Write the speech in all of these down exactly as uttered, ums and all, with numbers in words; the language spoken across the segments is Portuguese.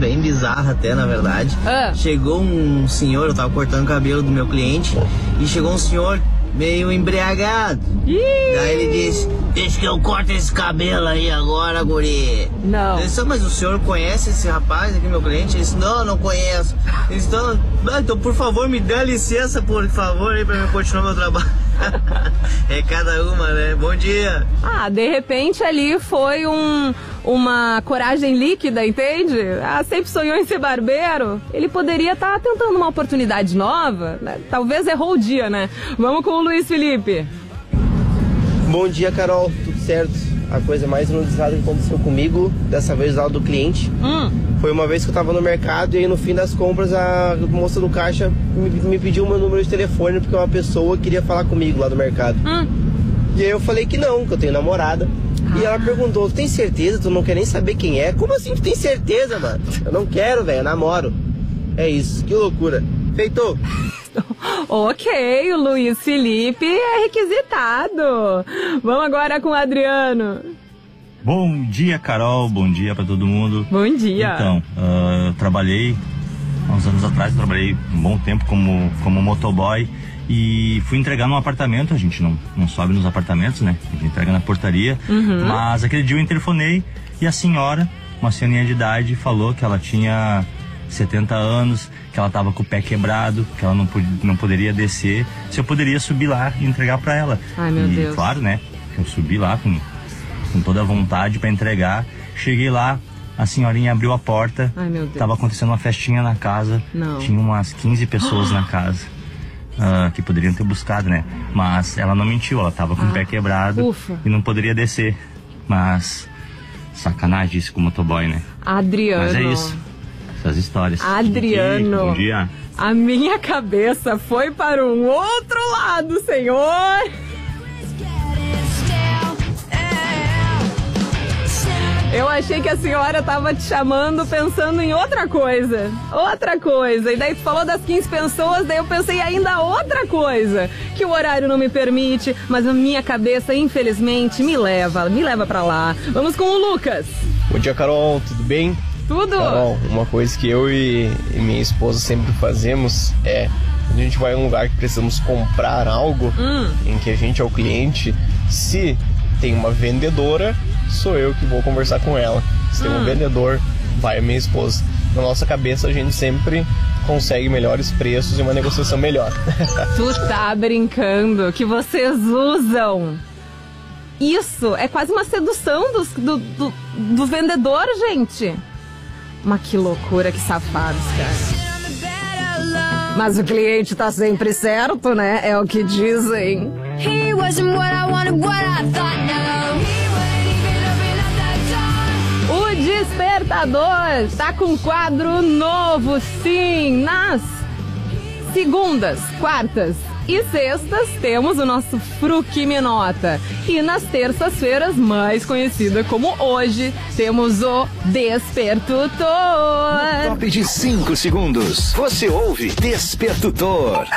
bem bizarra até, na verdade. Ah. Chegou um senhor, eu tava cortando o cabelo do meu cliente, e chegou um senhor meio embriagado. Ih. Daí ele disse, deixa que eu corte esse cabelo aí agora, guri. Não. Eu disse, mas o senhor conhece esse rapaz aqui, meu cliente? Ele disse, não, não conheço. Ele disse, então, ah, então por favor, me dá licença, por favor, aí pra eu continuar meu trabalho. É cada uma, né? Bom dia. Ah, de repente ali foi um, uma coragem líquida, entende? Ah, sempre sonhou em ser barbeiro. Ele poderia estar tentando uma oportunidade nova, né? Talvez errou o dia, né? Vamos com o Luiz Felipe. Bom dia, Carol. Tudo certo? A coisa mais inusitada que aconteceu comigo, dessa vez do lado do cliente, Hum. foi uma vez que eu tava no mercado e aí no fim das compras a moça do caixa me, me pediu meu número de telefone porque uma pessoa queria falar comigo lá do mercado. Hum. E aí eu falei que não, que eu tenho namorada. Ah. E ela perguntou, tu tem certeza? Tu não quer nem saber quem é? Como assim tu tem certeza, mano? Eu não quero, velho, eu namoro. É isso, que loucura. Feito! Ok, o Luiz Felipe é requisitado. Vamos agora com o Adriano. Bom dia, Carol. Bom dia pra todo mundo. Bom dia. Então, uh, eu trabalhei, há uns anos atrás, eu trabalhei um bom tempo como, como motoboy e fui entregar num apartamento. A gente não, não sobe nos apartamentos, né? A gente entrega na portaria. Uhum. Mas aquele dia eu interfonei e a senhora, uma senhorinha de idade, falou que ela tinha setenta anos, que ela tava com o pé quebrado, que ela não, pod- não poderia descer, se eu poderia subir lá e entregar pra ela. Ai, meu e Deus. claro, né? Eu subi lá com, com toda a vontade pra entregar. Cheguei lá, a senhorinha abriu a porta. Ai, meu Deus. Tava acontecendo uma festinha na casa. Não. Tinha umas quinze pessoas na casa. ah, que poderiam ter buscado, né? Mas ela não mentiu, ela tava com Ah, o pé quebrado ufa. e não poderia descer. Mas sacanagem isso com o motoboy, né? Adriano. Mas é isso. Essas histórias. Adriano. Bom dia. A minha cabeça foi para um outro lado, senhor. Eu achei que a senhora tava te chamando pensando em outra coisa. Outra coisa. E daí tu falou das quinze pessoas, daí eu pensei ainda outra coisa. Que o horário não me permite, mas a minha cabeça, infelizmente, me leva. Me leva pra lá. Vamos com o Lucas. Bom dia, Carol. Tudo bem? Tudo? Carol, uma coisa que eu e, e minha esposa sempre fazemos é, quando a gente vai em um lugar que precisamos comprar algo, Hum. em que a gente é o cliente, se tem uma vendedora, sou eu que vou conversar com ela. Se tem um Hum. vendedor, vai a minha esposa. Na nossa cabeça a gente sempre consegue melhores preços e uma negociação melhor. Tu tá brincando que vocês usam. Isso é quase uma sedução dos- do, do, do vendedor, gente. Mas que loucura, que safados, cara. Mas o cliente tá sempre certo, né? É o que dizem. He wasn't what I wanted, what I thought, no. He wouldn't even open up that door. O Despertador tá com quadro novo, sim. Nas segundas, quartas e sextas temos o nosso Fruque Me Nota. E nas terças-feiras, mais conhecida como hoje, temos o Despertutor. Top de cinco segundos. Você ouve Despertutor.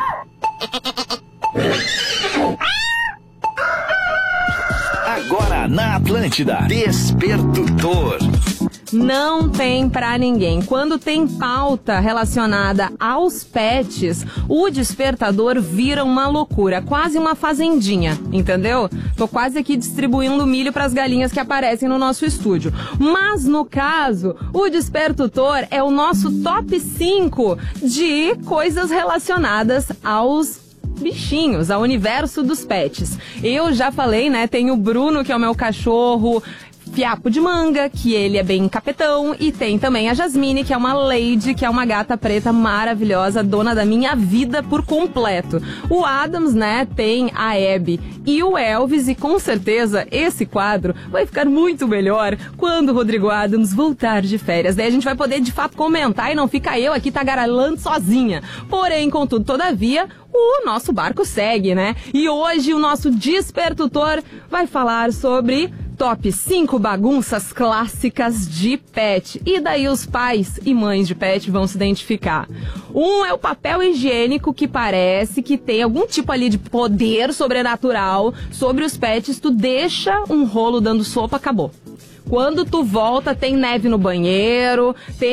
Agora na Atlântida, Despertutor. Não tem pra ninguém. Quando tem pauta relacionada aos pets, o Despertador vira uma loucura, quase uma fazendinha, entendeu? Tô quase aqui distribuindo milho pras galinhas que aparecem no nosso estúdio. Mas no caso, o Despertutor é o nosso top cinco de coisas relacionadas aos bichinhos, ao universo dos pets. Eu já falei, né? Tem o Bruno, que é o meu cachorro fiapo de manga, que ele é bem capetão, e tem também a Jasmine, que é uma lady, que é uma gata preta maravilhosa, dona da minha vida por completo. O Adams, né, tem a Abby e o Elvis, e com certeza esse quadro vai ficar muito melhor quando o Rodrigo Adams voltar de férias. Daí a gente vai poder de fato comentar e não fica eu aqui tagarelando sozinha. Porém, contudo, todavia, o nosso barco segue, né? E hoje o nosso Despertutor vai falar sobre top cinco bagunças clássicas de pet. E daí os pais e mães de pet vão se identificar. Um é o papel higiênico, que parece que tem algum tipo ali de poder sobrenatural sobre os pets. Tu deixa um rolo dando sopa, acabou. Quando tu volta, tem neve no banheiro, tem